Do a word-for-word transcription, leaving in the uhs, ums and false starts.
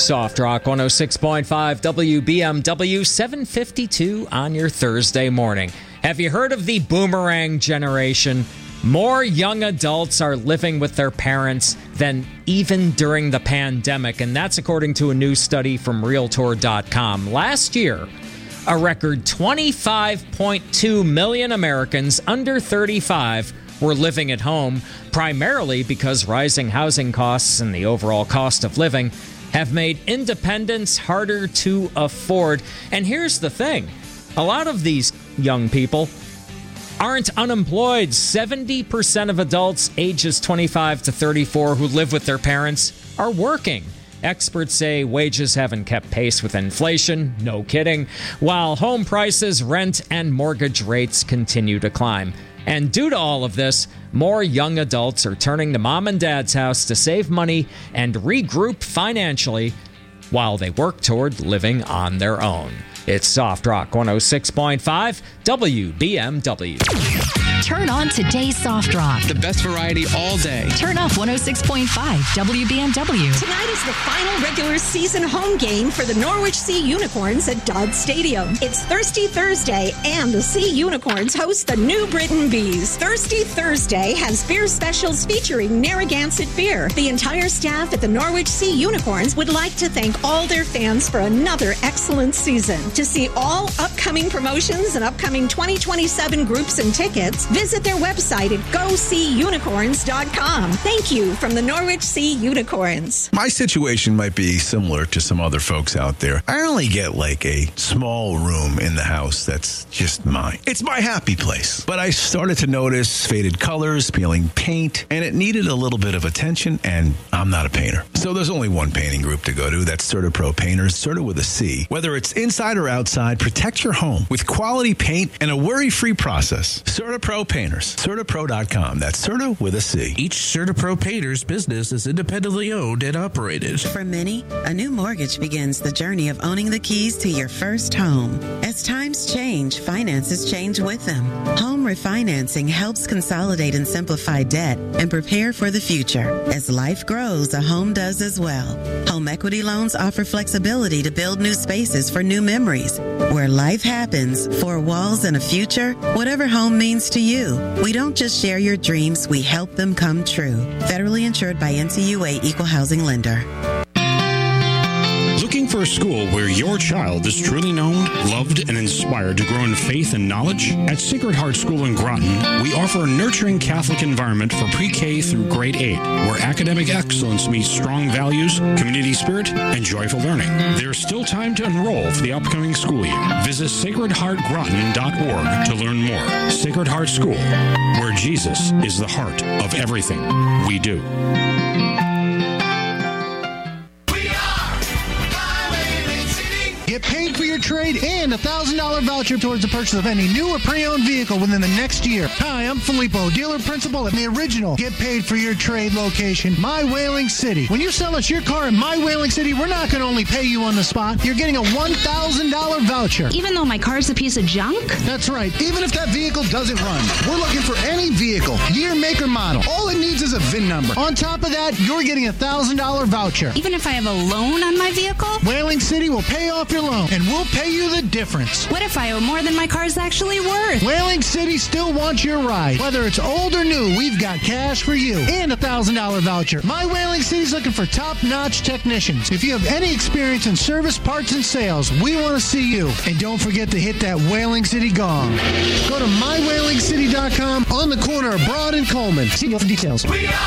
Soft Rock one oh six point five W B M W, seven fifty-two on your Thursday morning. Have you heard of the boomerang generation? More young adults are living with their parents than even during the pandemic, and that's according to a new study from Realtor dot com. Last year, a record twenty-five point two million Americans under thirty-five were living at home, primarily because rising housing costs and the overall cost of living have made independence harder to afford. And here's the thing. A lot of these young people aren't unemployed. seventy percent of adults ages twenty-five to thirty-four who live with their parents are working. Experts say wages haven't kept pace with inflation, no kidding, while home prices, rent, and mortgage rates continue to climb. And due to all of this, more young adults are turning to mom and dad's house to save money and regroup financially while they work toward living on their own. It's Soft Rock one oh six point five W B M W. Turn on today's Soft Rock. The best variety all day. Turn up one oh six point five W B M W. Tonight is the final regular season home game for the Norwich Sea Unicorns at Dodd Stadium. It's Thirsty Thursday, and the Sea Unicorns host the New Britain Bees. Thirsty Thursday has beer specials featuring Narragansett beer. The entire staff at the Norwich Sea Unicorns would like to thank all their fans for another excellent season. To see all upcoming promotions and upcoming twenty twenty-seven groups and tickets, visit their website at go sea unicorns dot com. Thank you from the Norwich Sea Unicorns. My situation might be similar to some other folks out there. I only get like a small room in the house that's just mine. It's my happy place. But I started to notice faded colors, peeling paint, and it needed a little bit of attention, and I'm not a painter. So there's only one painting group to go to. That's CertaPro Painters, Certa with a C. Whether it's inside or outside, protect your home with quality paint and a worry-free process. CertaPro Painters, Certa Pro dot com. That's Certa with a C. Each CertaPro Painters business is independently owned and operated. For many, a new mortgage begins the journey of owning the keys to your first home. As times change, finances change with them. Home refinancing helps consolidate and simplify debt and prepare for the future. As life grows, a home does as well. Home equity loans offer flexibility to build new spaces for new memories. Where life happens, four walls and a future, whatever home means to you. We don't just share your dreams, we help them come true. Federally insured by N C U A Equal Housing Lender. Looking for a school where your child is truly known, loved, and inspired to grow in faith and knowledge? At Sacred Heart School in Groton, we offer a nurturing Catholic environment for pre-K through grade eight, where academic excellence meets strong values, community spirit, and joyful learning. There's still time to enroll for the upcoming school year. Visit sacred heart groton dot org to learn more. Sacred Heart School, where Jesus is the heart of everything we do. Get paid for your trade and a one thousand dollars voucher towards the purchase of any new or pre-owned vehicle within the next year. Hi, I'm Filippo, dealer principal at the original Get Paid for Your Trade location, My Whaling City. When you sell us your car in My Whaling City, we're not going to only pay you on the spot. You're getting a one thousand dollars voucher. Even though my car's a piece of junk? That's right. Even if that vehicle doesn't run. We're looking for any vehicle, year, make, or model. All it needs is a V I N number. On top of that, you're getting a one thousand dollars voucher. Even if I have a loan on my vehicle? Whaling City will pay off your loan, and we'll pay you the difference. What if I owe more than my car's actually worth? Whaling City still wants your ride. Whether it's old or new, we've got cash for you and a one thousand dollars voucher. My Whaling City's looking for top-notch technicians. If you have any experience in service, parts, and sales, we want to see you. And don't forget to hit that Whaling City gong. Go to my whaling city dot com on the corner of Broad and Coleman. See you for details. We are